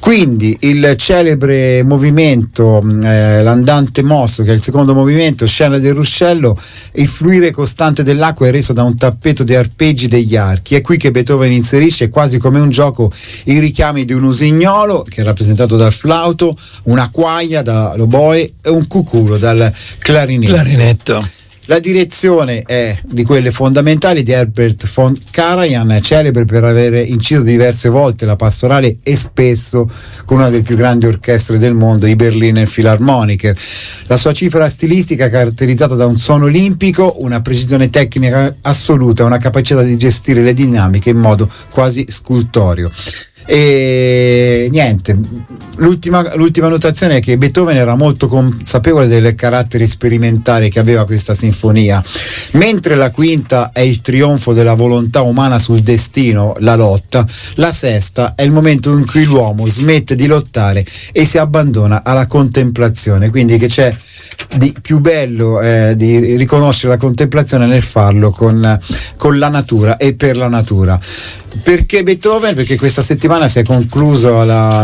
Quindi il celebre movimento, l'andante mosso, che è il secondo movimento, scena del ruscello, il fluire costante dell'acqua è reso da un tappeto di arpeggi degli archi. È qui che Beethoven inserisce, quasi come un gioco, i richiami di un usignolo, che è rappresentato dal flauto, una quaglia dall'oboe e un cuculo dal clarinetto. La direzione è di quelle fondamentali di Herbert von Karajan, celebre per aver inciso diverse volte la pastorale e spesso con una delle più grandi orchestre del mondo, i Berliner Philharmoniker. La sua cifra stilistica è caratterizzata da un suono olimpico, una precisione tecnica assoluta e una capacità di gestire le dinamiche in modo quasi scultoreo. E niente, l'ultima notazione è che Beethoven era molto consapevole del carattere sperimentale che aveva questa sinfonia. Mentre la quinta è il trionfo della volontà umana sul destino, la lotta, la sesta è il momento in cui l'uomo smette di lottare e si abbandona alla contemplazione. Quindi che c'è di più bello di riconoscere la contemplazione nel farlo con la natura e per la natura. Perché Beethoven? Perché questa settimana si è concluso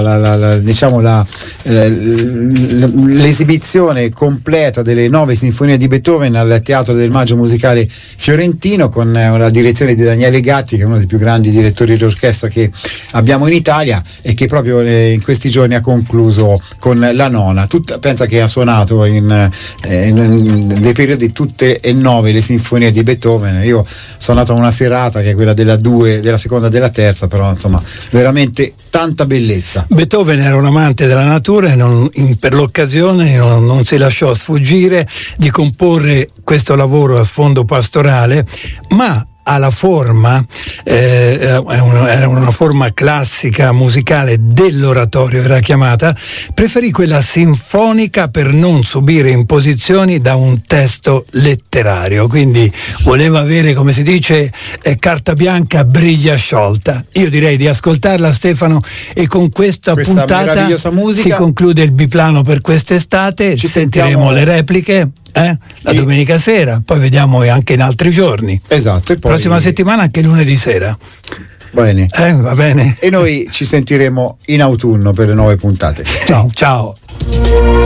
l'esibizione completa delle 9 sinfonie di Beethoven al Teatro del Maggio Musicale Fiorentino, con la direzione di Daniele Gatti, che è uno dei più grandi direttori d'orchestra che abbiamo in Italia e che proprio in questi giorni ha concluso con la nona. Pensa che ha suonato in dei periodi tutte e 9 le sinfonie di Beethoven. Io sono andato a una serata che è quella della seconda, della terza, però insomma veramente tanta bellezza. Beethoven era un amante della natura e per l'occasione non si lasciò sfuggire di comporre questo lavoro a sfondo pastorale, ma alla forma, era una forma classica musicale dell'oratorio, era chiamata, preferì quella sinfonica per non subire imposizioni da un testo letterario, quindi voleva avere, come si dice, carta bianca briglia sciolta. Io direi di ascoltarla, Stefano, e con questa puntata meravigliosa musica si conclude il biplano per quest'estate. Ci sentiremo le repliche la domenica sera, poi vediamo anche in altri giorni. Esatto, e poi prossima settimana anche lunedì sera. Bene. Va bene. E noi ci sentiremo in autunno per le nuove puntate. Ciao.